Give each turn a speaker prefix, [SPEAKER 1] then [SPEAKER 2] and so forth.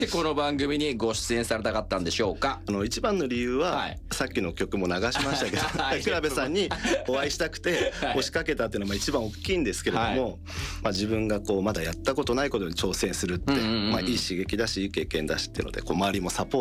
[SPEAKER 1] でこの番組にご出演されたかったんでしょうか？
[SPEAKER 2] 一番の理由は、
[SPEAKER 1] はい、
[SPEAKER 2] さっきの曲も流しましたけど倉部さんにお会いしたくて押しかけたっていうのが一番大きいんですけれども、自分がまだやったことないことに挑戦するって、いい刺激だしいい経験だしっていうので周りもサポート